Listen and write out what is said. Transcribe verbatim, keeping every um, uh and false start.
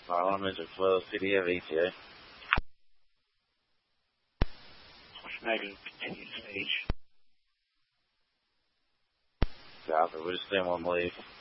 Parliament of twelve, City of E T A. Megan, continue to stage. Copy, we're just staying one leave.